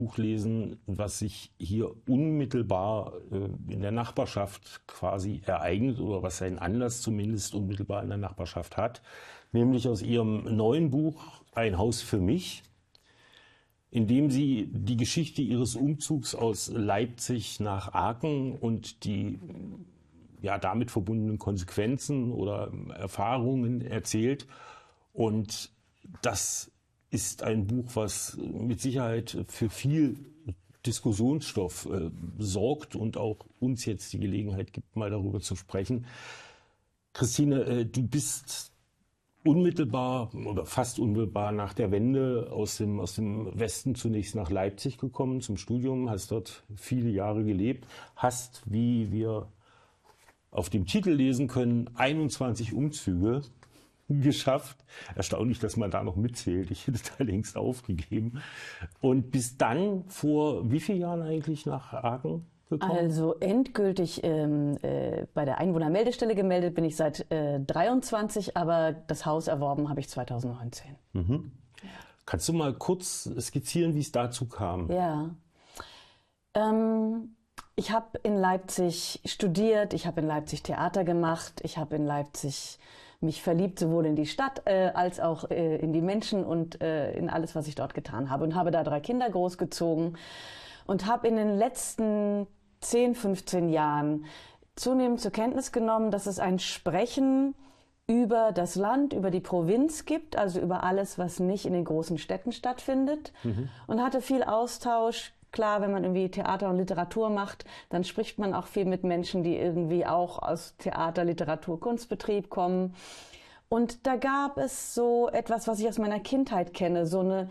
Buch lesen, was sich hier unmittelbar in der Nachbarschaft quasi ereignet oder was seinen Anlass zumindest unmittelbar in der Nachbarschaft hat, nämlich aus Ihrem neuen Buch Ein Haus für mich, in dem Sie die Geschichte Ihres Umzugs aus Leipzig nach Aachen und die damit verbundenen Konsequenzen oder Erfahrungen erzählt. Und das ist ein Buch, was mit Sicherheit für viel Diskussionsstoff sorgt und auch uns jetzt die Gelegenheit gibt, mal darüber zu sprechen. Christine, du bist unmittelbar oder fast unmittelbar nach der Wende aus dem Westen zunächst nach Leipzig gekommen zum Studium, hast dort viele Jahre gelebt, hast, wie wir auf dem Titel lesen können, 21 Umzüge geschafft. Erstaunlich, dass man da noch mitzählt. Ich hätte da längst aufgegeben. Und bis dann vor wie vielen Jahren eigentlich nach Aachen gekommen? Also endgültig bei der Einwohnermeldestelle gemeldet bin ich seit 23, aber das Haus erworben habe ich 2019. Mhm. Ja. Kannst du mal kurz skizzieren, wie es dazu kam? Ja. Ich habe in Leipzig studiert, ich habe in Leipzig Theater gemacht, ich habe in Leipzig mich verliebt, sowohl in die Stadt als auch in die Menschen und in alles, was ich dort getan habe. Und habe da 3 Kinder großgezogen und habe in den letzten 10, 15 Jahren zunehmend zur Kenntnis genommen, dass es ein Sprechen über das Land, über die Provinz gibt, also über alles, was nicht in den großen Städten stattfindet. Und hatte viel Austausch. Klar, wenn man irgendwie Theater und Literatur macht, dann spricht man auch viel mit Menschen, die irgendwie auch aus Theater, Literatur, Kunstbetrieb kommen. Und da gab es so etwas, was ich aus meiner Kindheit kenne, so eine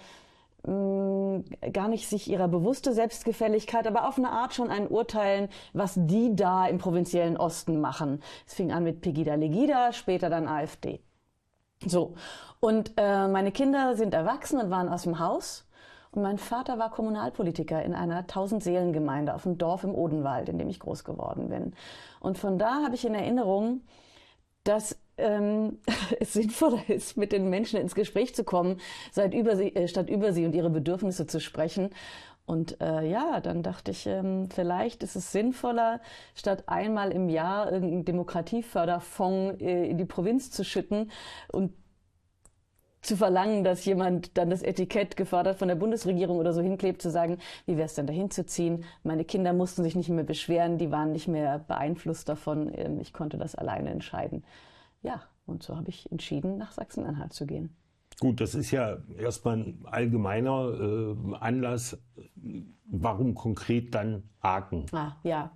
gar nicht sich ihrer bewusste Selbstgefälligkeit, aber auf eine Art schon ein Urteilen, was die da im provinziellen Osten machen. Es fing an mit Pegida Legida, später dann AfD. So. Und meine Kinder sind erwachsen und waren aus dem Haus. Und mein Vater war Kommunalpolitiker in einer 1000-Seelen-Gemeinde auf einem Dorf im Odenwald, in dem ich groß geworden bin. Und von da habe ich in Erinnerung, dass es sinnvoller ist, mit den Menschen ins Gespräch zu kommen, statt über sie und ihre Bedürfnisse zu sprechen. Und dann dachte ich, vielleicht ist es sinnvoller, statt einmal im Jahr irgendeinen Demokratieförderfonds in die Provinz zu schütten und zu verlangen, dass jemand dann das Etikett gefördert von der Bundesregierung oder so hinklebt, zu sagen, wie wäre es denn dahin zu ziehen? Meine Kinder mussten sich nicht mehr beschweren, die waren nicht mehr beeinflusst davon. Ich konnte das alleine entscheiden. Ja, und so habe ich entschieden, nach Sachsen-Anhalt zu gehen. Gut, das ist ja erstmal ein allgemeiner Anlass. Warum konkret dann Aachen? Ja.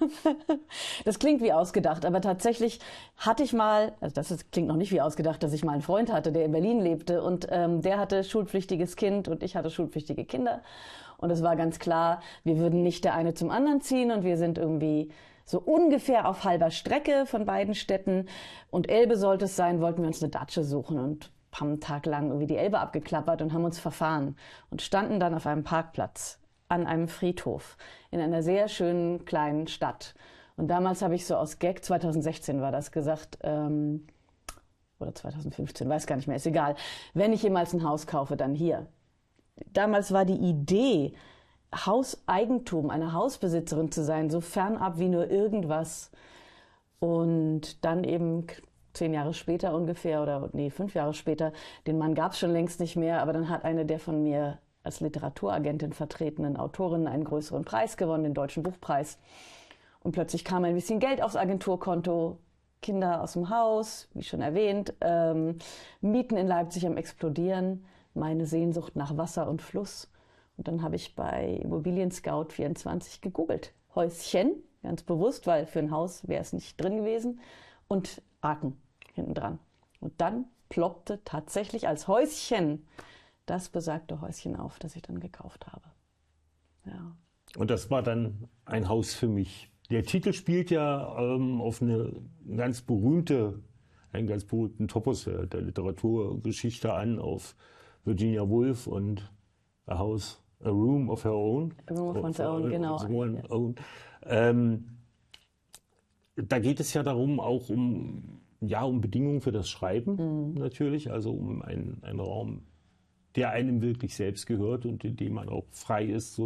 Das klingt wie ausgedacht, aber tatsächlich hatte ich mal, klingt noch nicht wie ausgedacht, dass ich mal einen Freund hatte, der in Berlin lebte und der hatte schulpflichtiges Kind und ich hatte schulpflichtige Kinder. Und es war ganz klar, wir würden nicht der eine zum anderen ziehen und wir sind irgendwie so ungefähr auf halber Strecke von beiden Städten. Und Elbe sollte es sein, wollten wir uns eine Datsche suchen und haben einen Tag lang irgendwie die Elbe abgeklappert und haben uns verfahren und standen dann auf einem Parkplatz an einem Friedhof in einer sehr schönen kleinen Stadt. Und damals habe ich so aus Gag, 2016 war das, gesagt, oder 2015, weiß gar nicht mehr, ist egal, wenn ich jemals ein Haus kaufe, dann hier. Damals war die Idee, Hauseigentum, eine Hausbesitzerin zu sein, so fernab wie nur irgendwas. Und dann eben 10 Jahre später ungefähr, 5 Jahre später, den Mann gab es schon längst nicht mehr, aber dann hat eine der von mir als Literaturagentin vertretenen Autorinnen einen größeren Preis gewonnen, den Deutschen Buchpreis. Und plötzlich kam ein bisschen Geld aufs Agenturkonto, Kinder aus dem Haus, wie schon erwähnt, Mieten in Leipzig am explodieren, meine Sehnsucht nach Wasser und Fluss. Und dann habe ich bei Immobilien Scout 24 gegoogelt. Häuschen, ganz bewusst, weil für ein Haus wäre es nicht drin gewesen. Und Aachen hinten dran. Und dann ploppte tatsächlich als Häuschen das besagte Häuschen auf, das ich dann gekauft habe. Ja. Und das war dann ein Haus für mich. Der Titel spielt ja auf einen ganz berühmten Topos der Literaturgeschichte an, auf Virginia Woolf und A Room of Her Own. A Room of One's Own, genau. Own. Da geht es ja darum, auch um Bedingungen für das Schreiben natürlich, also um einen Raum, der einem wirklich selbst gehört und in dem man auch frei ist, so